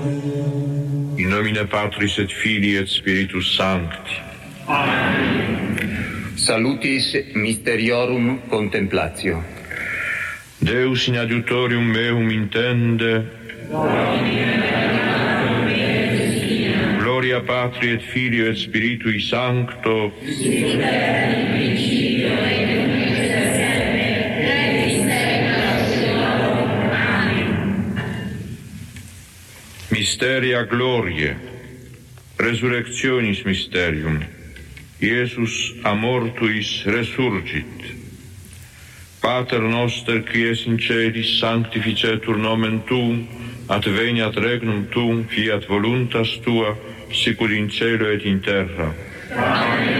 In nomine Patris et Filii et Spiritus Sancti. Amen. Salutis Mysteriorum Contemplatio. Deus in adiutorium meum intende. Gloria Patri et Filio et Spiritui Sancto. Mysteria Gloriae, Resurrectionis Mysterium, Iesus a mortuis resurgit. Pater noster, qui es in celis, sanctificetur nomen tuum, adveniat regnum tuum, fiat voluntas tua, sicur in cielo et in terra. Amen.